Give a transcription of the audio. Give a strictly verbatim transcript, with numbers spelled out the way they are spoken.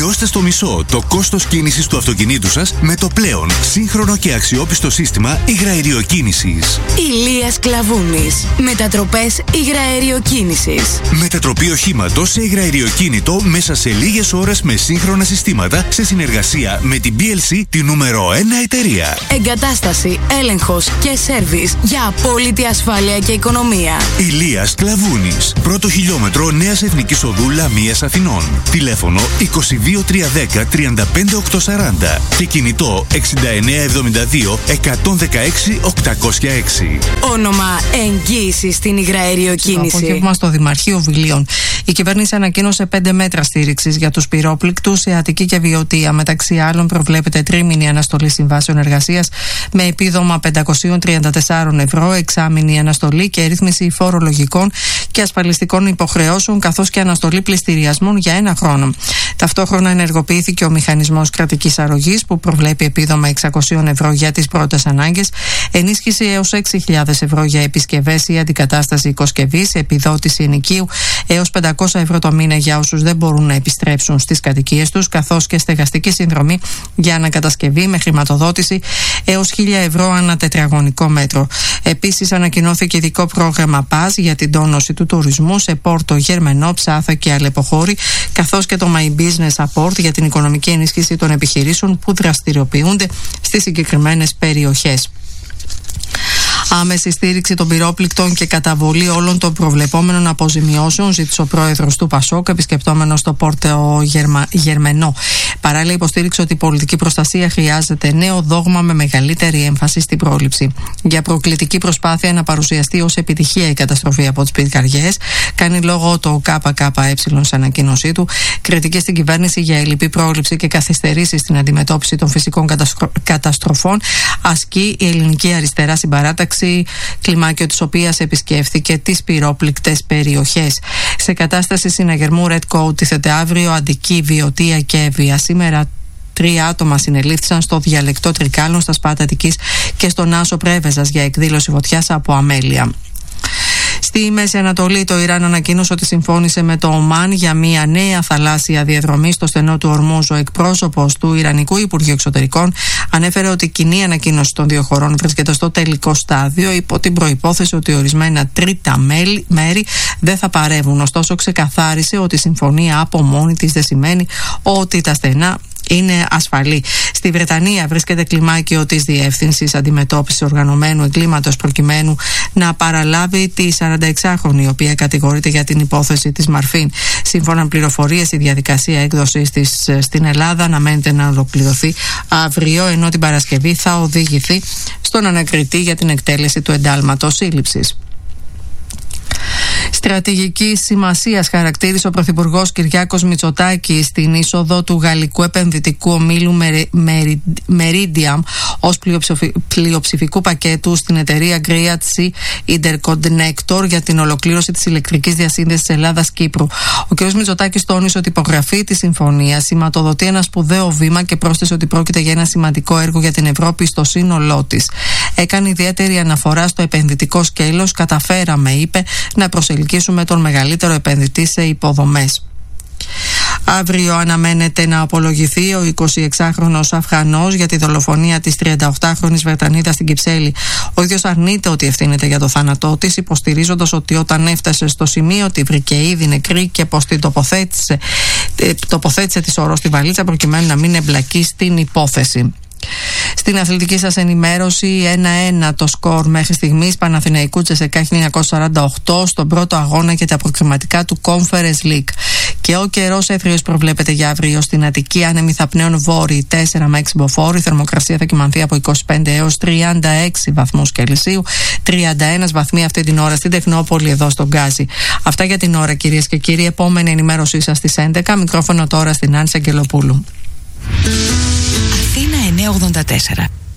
Μειώστε στο μισό το κόστος κίνησης του αυτοκινήτου σας με το πλέον σύγχρονο και αξιόπιστο σύστημα υγραεριοκίνησης. Ηλίας Κλαβούνης. Μετατροπές υγραεριοκίνησης. Μετατροπή οχήματος σε υγραεριοκίνητο μέσα σε λίγες ώρες με σύγχρονα συστήματα σε συνεργασία με την μπι ελ σι, τη νούμερο ένα εταιρεία. Εγκατάσταση, έλεγχος και σέρβις για απόλυτη ασφάλεια και οικονομία. Ηλίας Κλαβούνης. Πρώτο χιλιόμετρο Νέας Εθνικής Οδού Λαμίας Αθηνών. Τηλέφωνο είκοσι δύο τριακόσια δέκα τριάντα πέντε οκτακόσια σαράντα και κινητό εξήντα εννέα εβδομήντα δύο εκατόν δεκαέξι οκτακόσια έξι. Όνομα εγγύηση στην υγραεριοκίνηση. Το απόγευμα στο Δημαρχείο Βιλίων. Η κυβέρνηση ανακοίνωσε πέντε μέτρα στήριξης για τους πυρόπληκτους σε Αττική και Βιωτία. Μεταξύ άλλων, προβλέπεται τρίμηνη αναστολή συμβάσεων εργασίας με επίδομα πεντακόσια τριάντα τέσσερα ευρώ, εξάμηνη αναστολή και ρύθμιση φορολογικών και ασφαλιστικών υποχρεώσεων, καθώς και αναστολή πληστηριασμών για ένα χρόνο. Ταυτόχρονα ενεργοποιήθηκε ο μηχανισμός κρατικής αρρωγής που προβλέπει επίδομα εξακόσια ευρώ για τις πρώτες ανάγκες, ενίσχυση έως έξι χιλιάδες ευρώ για επισκευές ή αντικατάσταση οικοσκευής, επιδότηση ενοικίου έως πεντακόσια ευρώ το μήνα για όσους δεν μπορούν να επιστρέψουν στις κατοικίες τους, καθώς και στεγαστική συνδρομή για ανακατασκευή με χρηματοδότηση έως χίλια ευρώ ανά τετραγωνικό μέτρο. Επίσης, ανακοινώθηκε ειδικό πρόγραμμα ΠΑΣ για την τόνωση του τουρισμού σε Πόρτο, Γερμενό, Ψάθο και Αλεποχώρη, καθώς και το My Business Support για την οικονομική ενίσχυση των επιχειρήσεων που δραστηριοποιούνται στις συγκεκριμένες περιοχές. Άμεση στήριξη των πυρόπληκτων και καταβολή όλων των προβλεπόμενων αποζημιώσεων ζήτησε ο πρόεδρος του ΠΑΣΟΚ, επισκεπτόμενος στο Πόρτο Γερμα... Γερμενό. Παράλληλα, υποστήριξε ότι η πολιτική προστασία χρειάζεται νέο δόγμα με μεγαλύτερη έμφαση στην πρόληψη. Για προκλητική προσπάθεια να παρουσιαστεί ως επιτυχία η καταστροφή από τις πυρκαγιές, κάνει λόγο το ΚΚΕ σε ανακοίνωσή του. Κριτική στην κυβέρνηση για ελλειπή πρόληψη και καθυστερήσεις στην αντιμετώπιση των φυσικών καταστρο... καταστροφών ασκεί η Ελληνική Αριστερά Συμπαράταξη, κλιμάκιο της οποίας επισκέφθηκε τις πυρόπληκτες περιοχές. Σε κατάσταση συναγερμού Red Coat τίθεται αύριο Αττική, Βιωτία και Εύβοια. Σήμερα τρία άτομα συνελήφθησαν στο διαλεκτό Τρικάλων στα Σπάτα Αττικής και στον Άσο Πρέβεζας για εκδήλωση φωτιάς από αμέλεια. Στη Μέση Ανατολή, το Ιράν ανακοίνωσε ότι συμφώνησε με το Ομάν για μια νέα θαλάσσια διαδρομή στο στενό του Ορμούζ. Ο εκπρόσωπος του Ιρανικού Υπουργείου Εξωτερικών ανέφερε ότι η κοινή ανακοίνωση των δύο χωρών βρίσκεται στο τελικό στάδιο, υπό την προϋπόθεση ότι ορισμένα τρίτα μέρη δεν θα παρεύουν. Ωστόσο, ξεκαθάρισε ότι η συμφωνία από μόνη της δεν σημαίνει ότι τα στενά είναι ασφαλή. Στη Βρετανία βρίσκεται κλιμάκιο της Διεύθυνσης Αντιμετώπισης Οργανωμένου Εγκλήματος προκειμένου να παραλάβει τη σαρανταεξάχρονη, η οποία κατηγορείται για την υπόθεση της Μαρφίν. Σύμφωνα με πληροφορίες, η διαδικασία έκδοσης της στην Ελλάδα αναμένεται να ολοκληρωθεί αύριο, ενώ την Παρασκευή θα οδηγηθεί στον ανακριτή για την εκτέλεση του εντάλματος σύλληψης. Στρατηγική σημασία χαρακτήρισε ο Πρωθυπουργός Κυριάκος Μητσοτάκης στην είσοδο του γαλλικού επενδυτικού ομίλου Meridiam ως πλειοψηφικού πακέτου στην εταιρεία Great Sea Interconnector για την ολοκλήρωση της ηλεκτρικής διασύνδεσης Ελλάδας-Κύπρου. Ο κ. Μητσοτάκης τόνισε ότι η υπογραφή της συμφωνίας σηματοδοτεί ένα σπουδαίο βήμα και πρόσθεσε ότι πρόκειται για ένα σημαντικό έργο για την Ευρώπη στο σύνολό της. Έκανε ιδιαίτερη αναφορά στο επενδυτικό σκέλος. Καταφέραμε, είπε, να προσελκύσουμε τον μεγαλύτερο επενδυτή σε υποδομές. Αύριο αναμένεται να απολογηθεί ο εικοσιεξάχρονος Αφγανός για τη δολοφονία της τριανταοκτάχρονης Βρετανίδας στην Κυψέλη. Ο ίδιος αρνείται ότι ευθύνεται για το θάνατό της, υποστηρίζοντας ότι όταν έφτασε στο σημείο τη βρήκε ήδη νεκρή και πως την τοποθέτησε, τοποθέτησε τη σωρό στη βαλίτσα προκειμένου να μην εμπλακεί στην υπόθεση. Στην αθλητική σας ενημέρωση, ένα ένα το σκορ μέχρι στιγμής Παναθηναϊκού Τσεσεκά χίλια εννιακόσια σαράντα οκτώ στον πρώτο αγώνα για τα προκριματικά του Conference League. Και ο καιρός έθριος προβλέπεται για αύριο στην Αττική, άνεμοι θαπνέων βόρειοι τέσσερα με έξι μποφόρ. Η θερμοκρασία θα κυμανθεί από είκοσι πέντε έως τριάντα έξι βαθμούς Κελσίου, τριάντα ένα βαθμοί αυτή την ώρα στην Τεχνόπολη εδώ στον Γκάζι. Αυτά για την ώρα, κυρίες και κύριοι. Επόμενη ενημέρωσή σας στις έντεκα. Μικρόφωνο τώρα στην Άνση Αγγελοπούλου. Αθήνα εννιακόσια ογδόντα τέσσερα.